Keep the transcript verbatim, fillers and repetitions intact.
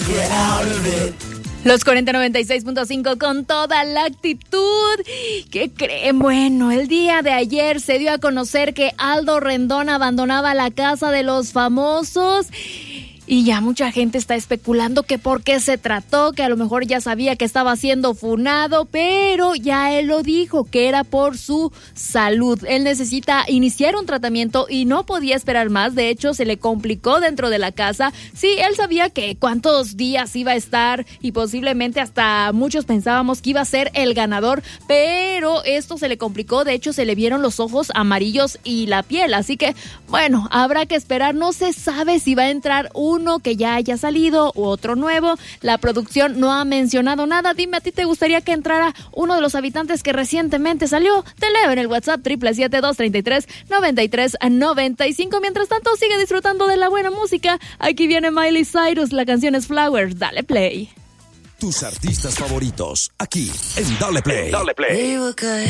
get out of it. Los cuarenta noventa y seis punto cinco con toda la actitud. ¿Qué creen? Bueno, el día de ayer se dio a conocer que Aldo Rendón abandonaba la casa de los famosos. Y ya mucha gente está especulando que por qué se trató, que a lo mejor ya sabía que estaba siendo funado, pero ya él lo dijo, que era por su salud. Él necesita iniciar un tratamiento y no podía esperar más. De hecho, se le complicó dentro de la casa. Sí, él sabía que cuántos días iba a estar y posiblemente hasta muchos pensábamos que iba a ser el ganador, pero esto se le complicó. De hecho, se le vieron los ojos amarillos y la piel. Así que, bueno, habrá que esperar. No se sabe si va a entrar un uno que ya haya salido u otro nuevo. La producción no ha mencionado nada. Dime, ¿a ti te gustaría que entrara uno de los habitantes que recientemente salió? Te leo en el WhatsApp triple siete dos treinta y tres noventa y tres noventa y cinco. Mientras tanto, sigue disfrutando de la buena música. Aquí viene Miley Cyrus, la canción es Flowers. Dale play. Tus artistas favoritos, aquí en Dale Play. Dale Play.